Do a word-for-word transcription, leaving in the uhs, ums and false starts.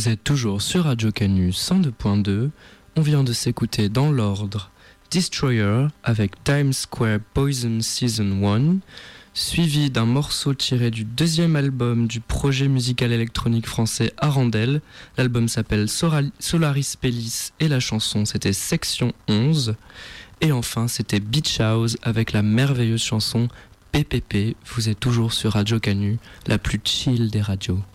Vous êtes toujours sur Radio Canu cent deux point deux. On vient de s'écouter dans l'ordre Destroyer avec Times Square Poison Season un, suivi d'un morceau tiré du deuxième album du projet musical électronique français Arandel. L'album s'appelle Solaris Pellis et la chanson c'était Section onze. Et enfin c'était Beach House avec la merveilleuse chanson P P P. Vous êtes toujours sur Radio Canu, la plus chill des radios.